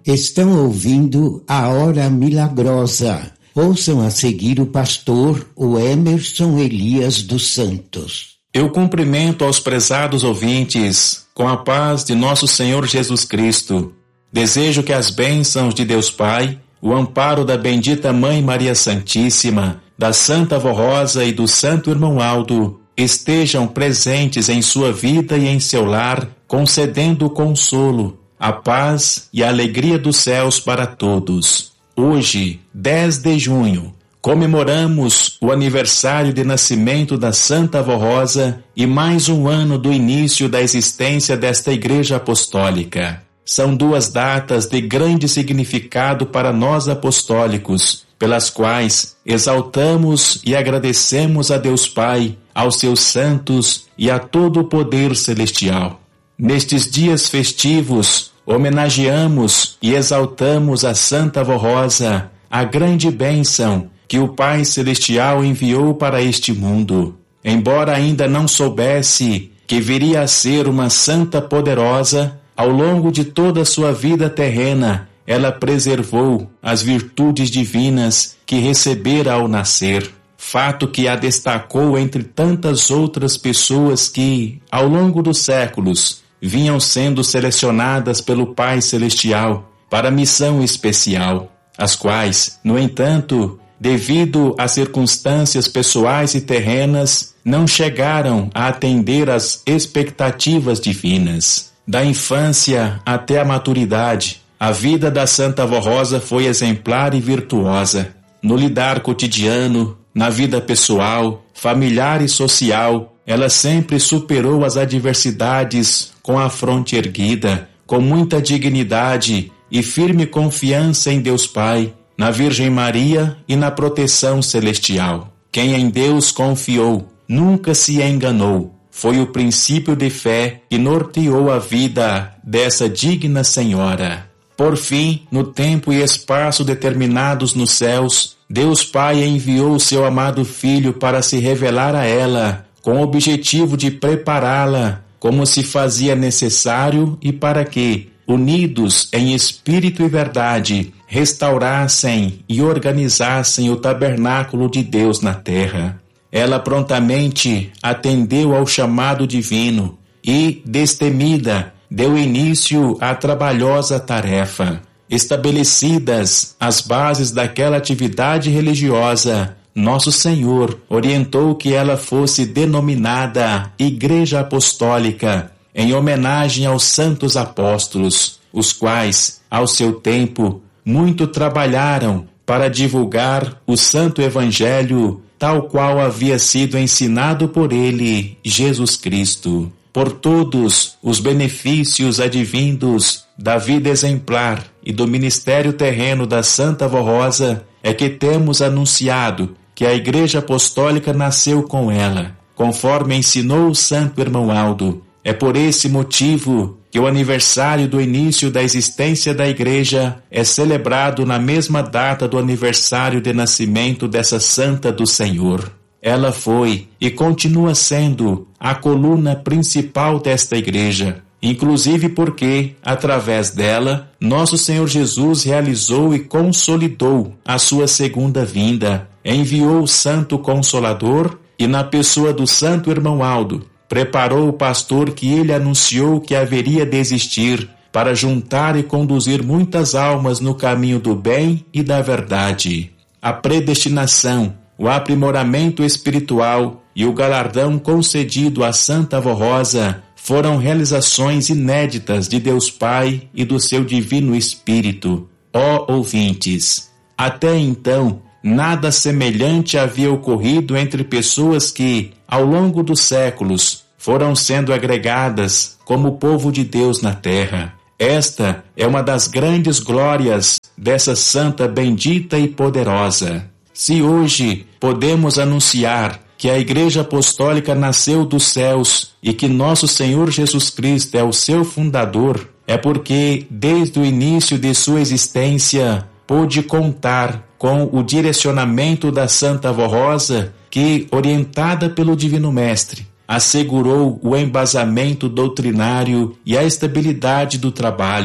Estão ouvindo a Hora Milagrosa. Ouçam a seguir o pastor Emerson Elias dos Santos. Eu cumprimento aos prezados ouvintes com a paz de nosso Senhor Jesus Cristo. Desejo que as bênçãos de Deus Pai, o amparo da bendita Mãe Maria Santíssima, da Santa Avó Rosa e do Santo Irmão Aldo estejam presentes em sua vida e em seu lar, concedendo o consolo, a paz e a alegria dos céus para todos. Hoje, 10 de junho, comemoramos o aniversário de nascimento da Santa Avó Rosa e mais um ano do início da existência desta Igreja Apostólica. São duas datas de grande significado para nós apostólicos, pelas quais exaltamos e agradecemos a Deus Pai, aos seus santos e a todo o poder celestial. Nestes dias festivos, homenageamos e exaltamos a Santa Avó Rosa, a grande bênção que o Pai Celestial enviou para este mundo. Embora ainda não soubesse que viria a ser uma santa poderosa, ao longo de toda a sua vida terrena, ela preservou as virtudes divinas que recebera ao nascer. Fato que a destacou entre tantas outras pessoas que, ao longo dos séculos, vinham sendo selecionadas pelo Pai Celestial para missão especial, as quais, no entanto, devido a circunstâncias pessoais e terrenas, não chegaram a atender às expectativas divinas. Da infância até a maturidade, a vida da Santa Avó Rosa foi exemplar e virtuosa. No lidar cotidiano, na vida pessoal, familiar e social, ela sempre superou as adversidades com a fronte erguida, com muita dignidade e firme confiança em Deus Pai, na Virgem Maria e na proteção celestial. Quem em Deus confiou nunca se enganou. Foi o princípio de fé que norteou a vida dessa digna senhora. Por fim, no tempo e espaço determinados nos céus, Deus Pai enviou seu amado Filho para se revelar a ela, com o objetivo de prepará-la como se fazia necessário e para que, unidos em espírito e verdade, restaurassem e organizassem o tabernáculo de Deus na terra. Ela prontamente atendeu ao chamado divino e, destemida, deu início à trabalhosa tarefa. Estabelecidas as bases daquela atividade religiosa, Nosso Senhor orientou que ela fosse denominada Igreja Apostólica, em homenagem aos santos apóstolos, os quais, ao seu tempo, muito trabalharam para divulgar o Santo Evangelho, tal qual havia sido ensinado por ele, Jesus Cristo. Por todos os benefícios advindos da vida exemplar e do ministério terreno da Santa Avó Rosa, é que temos anunciado que a Igreja Apostólica nasceu com ela, conforme ensinou o Santo Irmão Aldo. É por esse motivo que o aniversário do início da existência da Igreja é celebrado na mesma data do aniversário de nascimento dessa Santa do Senhor. Ela foi e continua sendo a coluna principal desta Igreja, inclusive porque, através dela, nosso Senhor Jesus realizou e consolidou a sua segunda vinda, enviou o Santo Consolador e, na pessoa do Santo Irmão Aldo, preparou o pastor que ele anunciou que haveria de existir para juntar e conduzir muitas almas no caminho do bem e da verdade. A predestinação, o aprimoramento espiritual e o galardão concedido à Santa Avó Rosa foram realizações inéditas de Deus Pai e do seu Divino Espírito. Ó ouvintes, até então, nada semelhante havia ocorrido entre pessoas que, ao longo dos séculos, foram sendo agregadas como povo de Deus na terra. Esta é uma das grandes glórias dessa Santa bendita e poderosa. Se hoje podemos anunciar que a Igreja Apostólica nasceu dos céus e que nosso Senhor Jesus Cristo é o seu fundador, é porque, desde o início de sua existência, pôde contar com o direcionamento da Santa Avó Rosa, que, orientada pelo Divino Mestre, assegurou o embasamento doutrinário e a estabilidade do trabalho.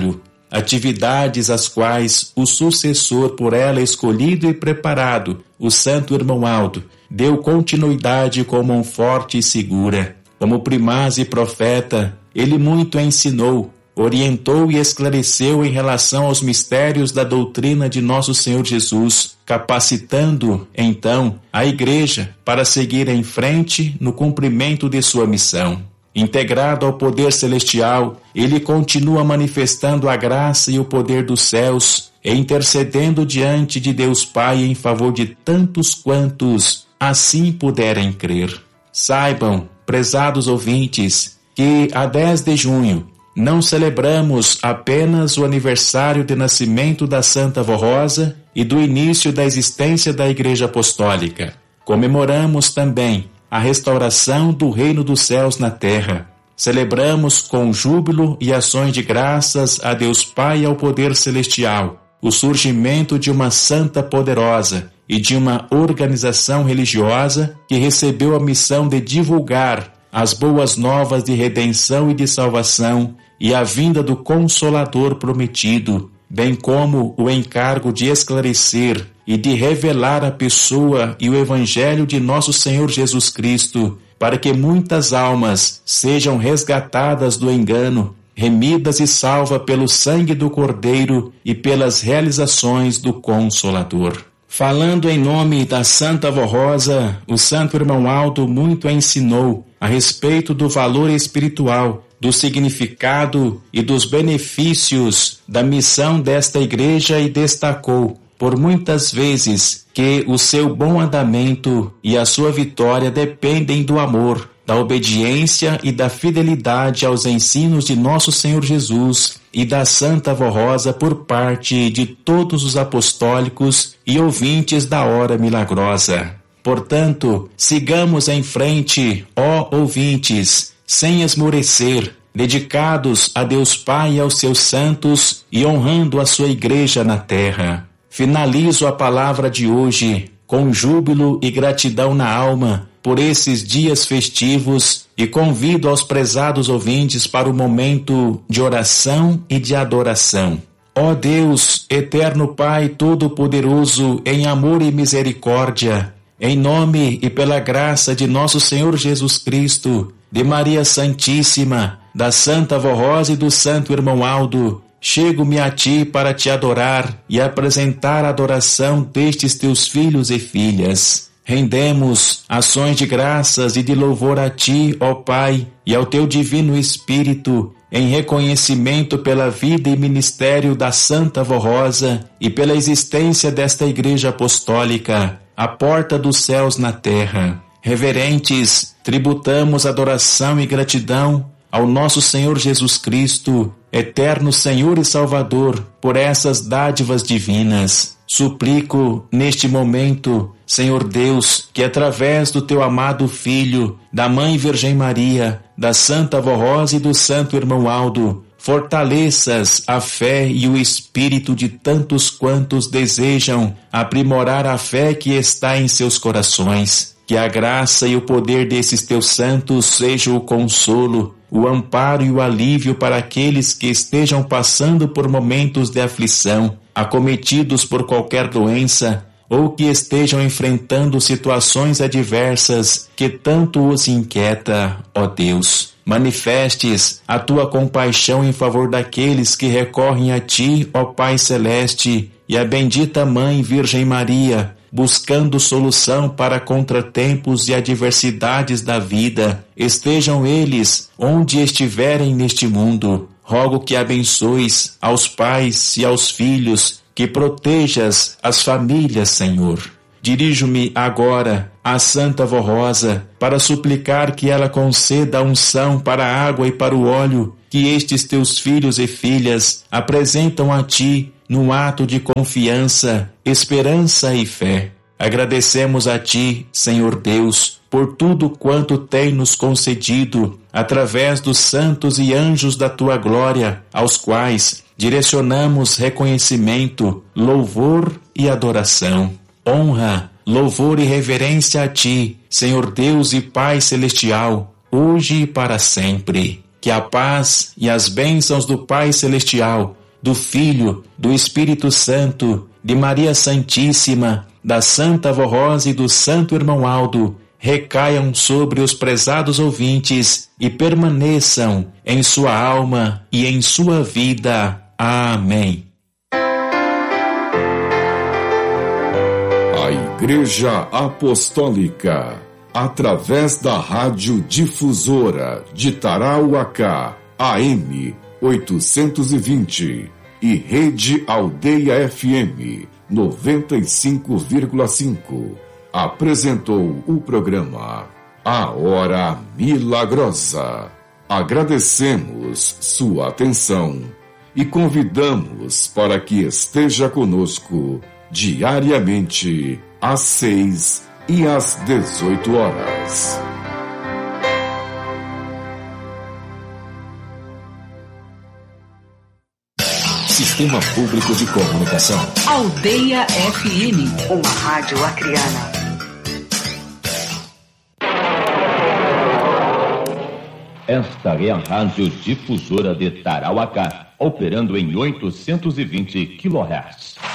atividades às quais o sucessor por ela escolhido e preparado, o santo irmão Aldo, deu continuidade com mão forte e segura. Como primaz e profeta, ele muito ensinou, orientou e esclareceu em relação aos mistérios da doutrina de nosso Senhor Jesus, capacitando, então, a Igreja para seguir em frente no cumprimento de sua missão. Integrado ao poder celestial, ele continua manifestando a graça e o poder dos céus e intercedendo diante de Deus Pai em favor de tantos quantos assim puderem crer. Saibam, prezados ouvintes, que a 10 de junho não celebramos apenas o aniversário de nascimento da Santa Avó Rosa e do início da existência da Igreja Apostólica. Comemoramos também a restauração do reino dos céus na terra. Celebramos com júbilo e ações de graças a Deus Pai e ao poder celestial o surgimento de uma santa poderosa e de uma organização religiosa que recebeu a missão de divulgar as boas novas de redenção e de salvação e a vinda do Consolador prometido, bem como o encargo de esclarecer e de revelar a pessoa e o Evangelho de nosso Senhor Jesus Cristo, para que muitas almas sejam resgatadas do engano, remidas e salvas pelo sangue do Cordeiro e pelas realizações do Consolador. Falando em nome da Santa Avó Rosa, o santo irmão Aldo muito ensinou a respeito do valor espiritual, do significado e dos benefícios da missão desta igreja e destacou, por muitas vezes, que o seu bom andamento e a sua vitória dependem do amor, da obediência e da fidelidade aos ensinos de nosso Senhor Jesus e da Santa Avó Rosa por parte de todos os apostólicos e ouvintes da hora milagrosa. Portanto, sigamos em frente, ó ouvintes, sem esmorecer, dedicados a Deus Pai e aos seus santos e honrando a sua igreja na terra. Finalizo a palavra de hoje com júbilo e gratidão na alma por esses dias festivos e convido aos prezados ouvintes para o momento de oração e de adoração. Ó Deus, eterno Pai Todo-Poderoso, em amor e misericórdia, em nome e pela graça de nosso Senhor Jesus Cristo, de Maria Santíssima, da Santa Avó Rosa e do Santo Irmão Aldo, chego-me a Ti para Te adorar e apresentar a adoração destes Teus filhos e filhas. Rendemos ações de graças e de louvor a Ti, ó Pai, e ao Teu Divino Espírito, em reconhecimento pela vida e ministério da Santa Avó Rosa e pela existência desta Igreja Apostólica, a porta dos céus na terra. Reverentes, tributamos adoração e gratidão ao nosso Senhor Jesus Cristo, eterno Senhor e Salvador, por essas dádivas divinas. Suplico, neste momento, Senhor Deus, que através do Teu amado Filho, da Mãe Virgem Maria, da Santa Avó Rosa e do Santo Irmão Aldo, fortaleças a fé e o espírito de tantos quantos desejam aprimorar a fé que está em seus corações. Que a graça e o poder desses Teus santos sejam o consolo, o amparo e o alívio para aqueles que estejam passando por momentos de aflição, acometidos por qualquer doença, ou que estejam enfrentando situações adversas que tanto os inquieta, ó Deus. Manifestes a Tua compaixão em favor daqueles que recorrem a Ti, ó Pai Celeste, e a bendita Mãe Virgem Maria, buscando solução para contratempos e adversidades da vida, estejam eles onde estiverem neste mundo. Rogo que abençoes aos pais e aos filhos, que protejas as famílias, Senhor. Dirijo-me agora à Santa Avó Rosa para suplicar que ela conceda a unção para a água e para o óleo que estes Teus filhos e filhas apresentam a Ti num ato de confiança, esperança e fé. Agradecemos a Ti, Senhor Deus, por tudo quanto tem nos concedido através dos santos e anjos da Tua glória, aos quais direcionamos reconhecimento, louvor e adoração. Honra, louvor e reverência a Ti, Senhor Deus e Pai Celestial, hoje e para sempre. Que a paz e as bênçãos do Pai Celestial do Filho, do Espírito Santo, de Maria Santíssima, da Santa Avó Rosa e do Santo Irmão Aldo, recaiam sobre os prezados ouvintes e permaneçam em sua alma e em sua vida. Amém. A Igreja Apostólica, através da Rádio Difusora de Tarauacá, AM 820 e Rede Aldeia FM 95,5, apresentou o programa A Hora Milagrosa. Agradecemos sua atenção e convidamos para que esteja conosco diariamente às 6 e às 18 horas. Sistema Público de Comunicação. Aldeia FM, uma rádio acriana. Esta é a Rádio Difusora de Tarauacá, operando em 820 kHz.